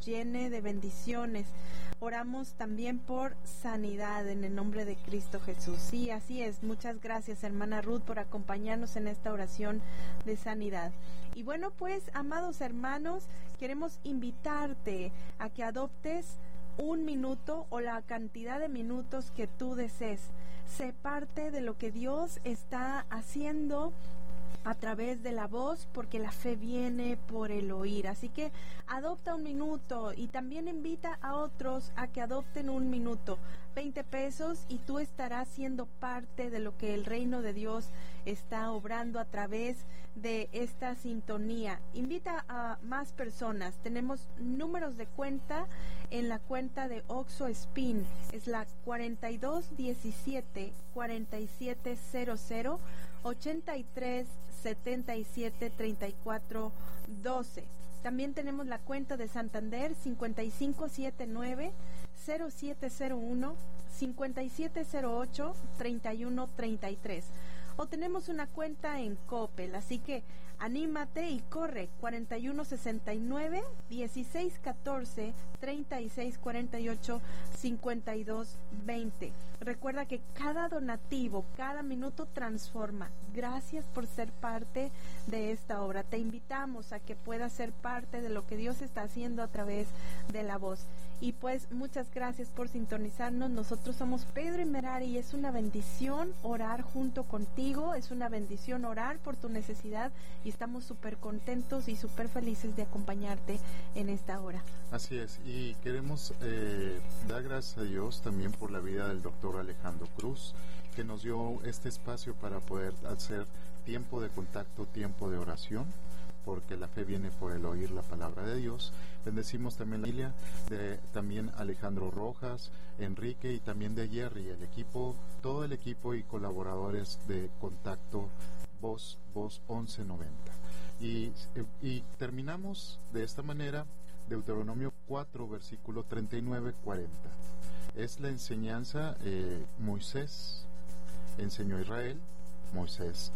llene de bendiciones. Oramos también por sanidad en el nombre de Cristo Jesús. Sí, así es. Muchas gracias, hermana Ruth, por acompañarnos en esta oración de sanidad. Y bueno, pues, amados hermanos, queremos invitarte a que adoptes un minuto o la cantidad de minutos que tú desees. Sé parte de lo que Dios está haciendo a través de la voz, porque la fe viene por el oír. Así que adopta un minuto y también invita a otros a que adopten un minuto. 20 pesos y tú estarás siendo parte de lo que el reino de Dios está obrando a través de esta sintonía. Invita a más personas. Tenemos números de cuenta en la cuenta de Oxxo Spin. Es la 4217 4700 83 77 34 12. También tenemos la cuenta de Santander 5579 0701 5708 3133. O tenemos una cuenta en Coppel, así que anímate y corre. 4169 1614 3648 5220. Recuerda que cada donativo, cada minuto transforma. Gracias por ser parte de esta obra. Te invitamos a que puedas ser parte de lo que Dios está haciendo a través de la voz. Y pues muchas gracias por sintonizarnos. Nosotros somos Pedro y Merari y es una bendición orar junto contigo, es una bendición orar por tu necesidad y estamos súper contentos y súper felices de acompañarte en esta hora. Así es, y queremos dar gracias a Dios también por la vida del doctor Alejandro Cruz, que nos dio este espacio para poder hacer tiempo de contacto, tiempo de oración, porque la fe viene por el oír la palabra de Dios. Bendecimos también la familia de también Alejandro Rojas, Enrique y también de Jerry, el equipo, todo el equipo y colaboradores de Contacto Voz 1190. Y terminamos de esta manera Deuteronomio 4, versículo 39-40. Es la enseñanza. Moisés enseñó a Israel, Moisés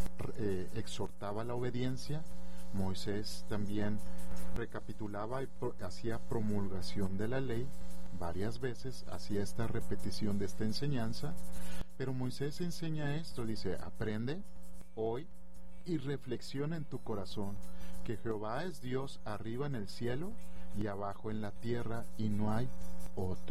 exhortaba la obediencia, Moisés también recapitulaba y hacía promulgación de la ley varias veces, hacía esta repetición de esta enseñanza, pero Moisés enseña esto, dice: aprende hoy y reflexiona en tu corazón que Jehová es Dios arriba en el cielo y abajo en la tierra, y no hay otro.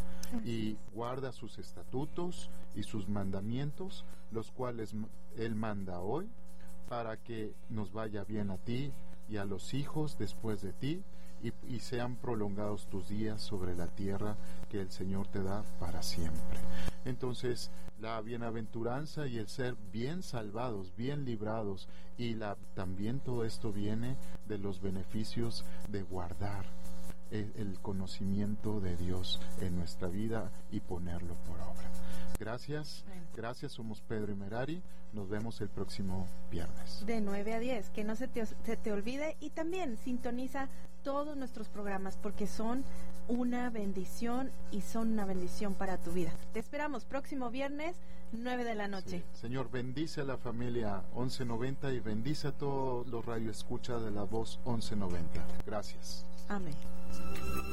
Y guarda sus estatutos y sus mandamientos, los cuales Él manda hoy, para que nos vaya bien a ti y a los hijos después de ti, y sean prolongados tus días sobre la tierra que el Señor te da para siempre. Entonces, la bienaventuranza y el ser bien salvados, bien librados, y también todo esto viene de los beneficios de guardar el conocimiento de Dios en nuestra vida y ponerlo por obra. Gracias, somos Pedro y Merari, nos vemos el próximo viernes. De 9 a 10, que no se te olvide, y también sintoniza todos nuestros programas porque son una bendición y son una bendición para tu vida. Te esperamos próximo viernes, 9 de la noche. Sí. Señor, bendice a la familia 1190 y bendice a todos los radioescuchas de la voz 1190. Gracias. Amén.